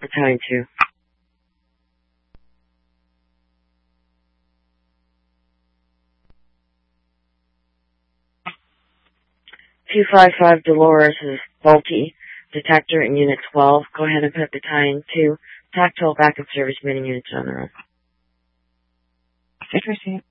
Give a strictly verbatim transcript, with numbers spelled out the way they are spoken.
Battalion two. two five five Dolores is faulty. Detector in Unit twelve. Go ahead and put Battalion two. Tactile backup service meeting units on the road. Interesting.